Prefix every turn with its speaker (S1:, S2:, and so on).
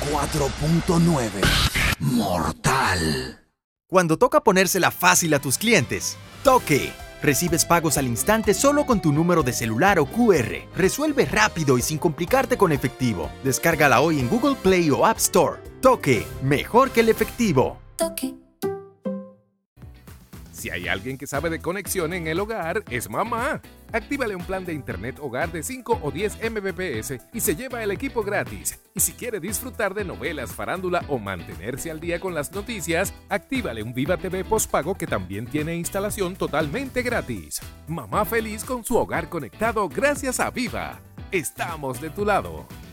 S1: 4.9. Mortal.
S2: Cuando toca ponérsela fácil a tus clientes, Toque. Recibes pagos al instante solo con tu número de celular o QR. Resuelve rápido y sin complicarte con efectivo. Descárgala hoy en Google Play o App Store. Toque, mejor que el efectivo.
S3: Toque.
S4: Si hay alguien que sabe de conexión en el hogar, es mamá. Actívale un plan de internet hogar de 5 o 10 Mbps y se lleva el equipo gratis. Y si quiere disfrutar de novelas, farándula o mantenerse al día con las noticias, actívale un Viva TV postpago que también tiene instalación totalmente gratis. Mamá feliz con su hogar conectado gracias a Viva. Estamos de tu lado.